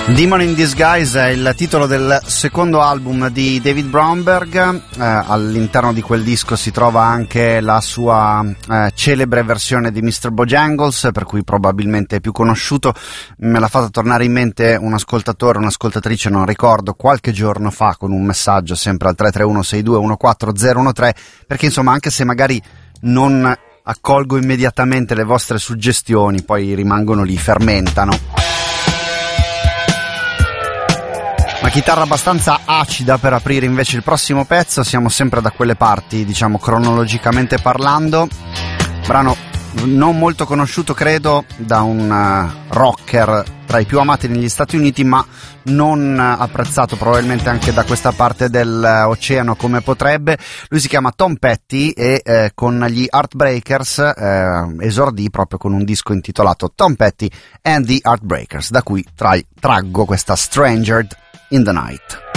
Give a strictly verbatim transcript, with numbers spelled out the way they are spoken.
Demon in Disguise è il titolo del secondo album di David Bromberg. Eh, all'interno di quel disco si trova anche la sua eh, celebre versione di mister Bojangles, per cui probabilmente è più conosciuto. Me l'ha fatta tornare in mente un ascoltatore, un'ascoltatrice, non ricordo, qualche giorno fa, con un messaggio sempre al tre tre uno sei due uno quattro zero uno tre, perché insomma, anche se magari non accolgo immediatamente le vostre suggestioni, poi rimangono lì, fermentano. Una chitarra abbastanza acida per aprire invece il prossimo pezzo. Siamo sempre da quelle parti, diciamo, cronologicamente parlando. Brano non molto conosciuto, credo, da un uh, rocker tra i più amati negli Stati Uniti, ma non uh, apprezzato probabilmente anche da questa parte dell'oceano come potrebbe. Lui si chiama Tom Petty e eh, con gli Heartbreakers eh, esordì proprio con un disco intitolato Tom Petty and the Heartbreakers, da cui trai, traggo questa Stranger in the Night.